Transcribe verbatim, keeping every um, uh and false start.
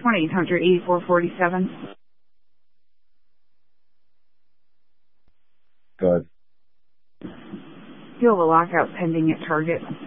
twenty-eight hundred eighty-four forty-seven. Go ahead. You have a lockout pending at Target.